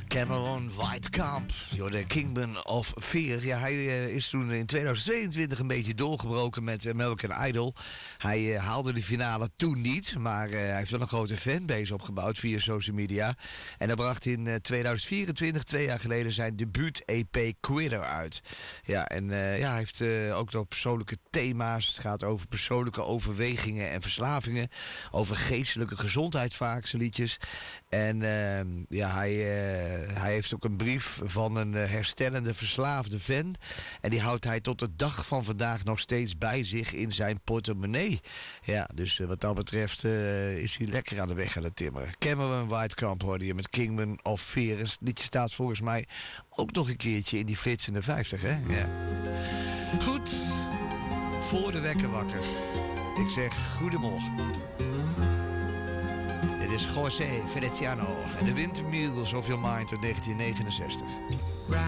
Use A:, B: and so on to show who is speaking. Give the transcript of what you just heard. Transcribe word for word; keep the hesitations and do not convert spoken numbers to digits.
A: Cameron Whitekamp, de Kingman of Fear. Ja, hij uh, is toen in tweeduizend tweeëntwintig een beetje doorgebroken met American Idol. Hij uh, haalde de finale toen niet, maar uh, hij heeft wel een grote fanbase opgebouwd via social media. En hij bracht in uh, tweeduizend vierentwintig, twee jaar geleden, zijn debuut-E P Quitter uit. Ja, en uh, ja, hij heeft uh, ook nog persoonlijke thema's. Het gaat over persoonlijke overwegingen en verslavingen. Over geestelijke gezondheid vaak, zijn liedjes. En uh, ja, hij, uh, hij heeft ook een brief van een uh, herstellende verslaafde fan. En die houdt hij tot de dag van vandaag nog steeds bij zich in zijn portemonnee. Ja, dus uh, wat dat betreft uh, is hij lekker aan de weg aan het timmeren. Cameron Whitekamp hoorde je met Kingman of Fear. Het liedje staat volgens mij ook nog een keertje in die flitsende vijftig, hè? Ja. Goed, voor de wekker wakker. Ik zeg goedemorgen. Dit is José Feliciano en de Windmills of Your Mind uit negentien negenenzestig.